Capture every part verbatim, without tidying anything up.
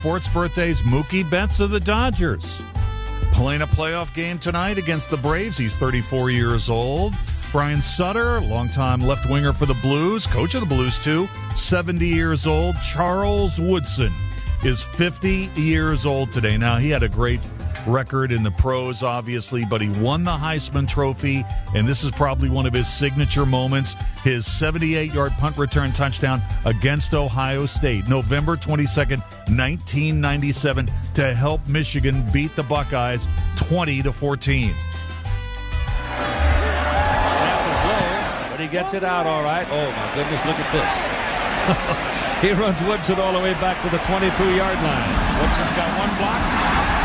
Sports birthdays, Mookie Betts of the Dodgers. Playing a playoff game tonight against the Braves. He's thirty-four years old. Brian Sutter, longtime left winger for the Blues, coach of the Blues too, seventy years old. Charles Woodson is fifty years old today. Now, he had a great record in the pros, obviously, but he won the Heisman Trophy, and this is probably one of his signature moments, his seventy-eight-yard punt return touchdown against Ohio State, November twenty-second, nineteen ninety-seven, to help Michigan beat the Buckeyes twenty to fourteen. Snap is low, but he gets it out all right. Oh, my goodness, look at this. He runs Woodson all the way back to the twenty-two-yard line. Woodson's got one block.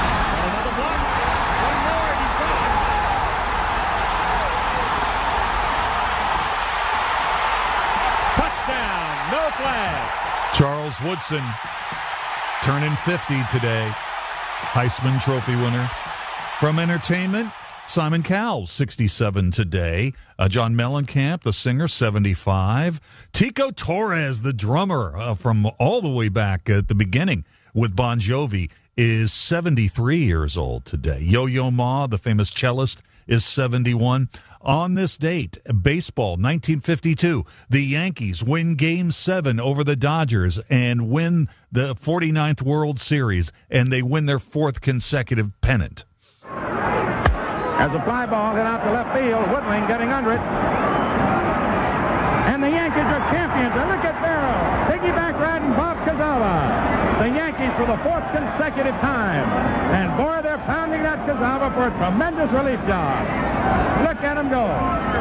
Charles Woodson turning fifty today. Heisman Trophy winner. From entertainment, Simon Cowell, sixty-seven today. Uh, John Mellencamp, the singer, seventy-five. Tico Torres, the drummer uh, from all the way back at the beginning with Bon Jovi, is seventy-three years old today. Yo-Yo Ma, the famous cellist, is seventy-one. On this date, baseball, nineteen fifty-two, the Yankees win Game seven over the Dodgers and win the forty-ninth World Series, and they win their fourth consecutive pennant. As a fly ball hit out to left field, Woodling getting under it. And the Yankees are champions. And look at Barrow, piggyback riding Bob Kazawa. The Yankees for the fourth consecutive time. And boy, they're pounding that Kazawa for a tremendous relief job. Look at him go.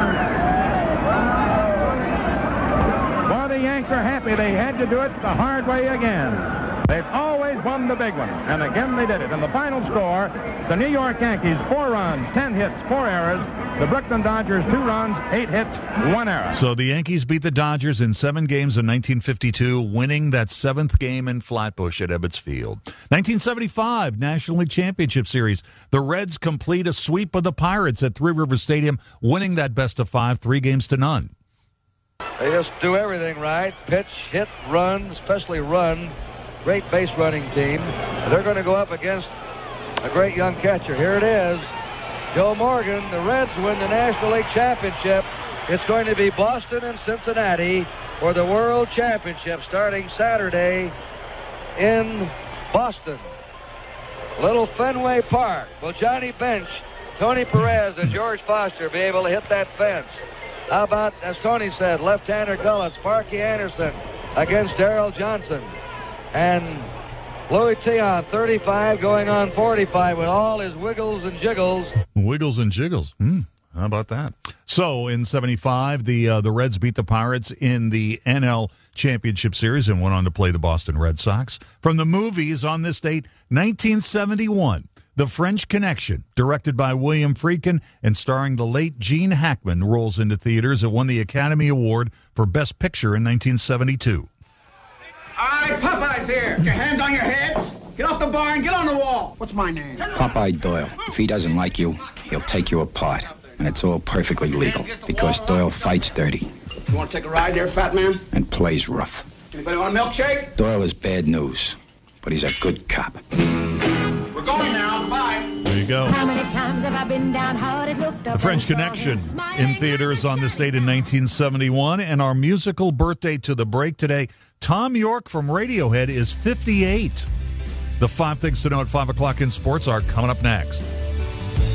Boy, the Yanks are happy they had to do it the hard way again. They've always won the big one, and again they did it. And the final score, the New York Yankees, four runs, ten hits, four errors. The Brooklyn Dodgers, two runs, eight hits, one error. So the Yankees beat the Dodgers in seven games in nineteen fifty-two, winning that seventh game in Flatbush at Ebbets Field. nineteen seventy-five, National League Championship Series. The Reds complete a sweep of the Pirates at Three River Stadium, winning that best of five, three games to none. They just do everything right. Pitch, hit, run, especially run. Great base running team. They're going to go up against a great young catcher. Here it is. Joe Morgan. The Reds win the National League Championship. It's going to be Boston and Cincinnati for the World Championship starting Saturday in Boston. Little Fenway Park. Will Johnny Bench, Tony Perez, and George Foster be able to hit that fence? How about, as Tony said, left-hander Gullis, Sparky Anderson against Darrell Johnson. And Louis Tion, thirty-five, going on forty-five with all his wiggles and jiggles. Wiggles and jiggles. Hmm. How about that? So in seventy-five, the uh, the Reds beat the Pirates in the N L Championship Series and went on to play the Boston Red Sox. From the movies on this date, nineteen seventy-one, The French Connection, directed by William Friedkin and starring the late Gene Hackman, rolls into theaters. It won the Academy Award for Best Picture in nineteen seventy-two. All right, Popeye's here. Get your hands on your heads. Get off the bar and get on the wall. What's my name? Popeye Doyle. If he doesn't like you, he'll take you apart. And it's all perfectly legal, because Doyle fights dirty. You want to take a ride there, fat man? And plays rough. Anybody want a milkshake? Doyle is bad news, but he's a good cop. We're going now. Bye. There you go. How many times have I been downhearted, looked up The French Connection in theaters on this date in nineteen seventy-one. And our musical birthday to the break today, Tom York from Radiohead is fifty-eight. The five things to know at five o'clock in sports are coming up next.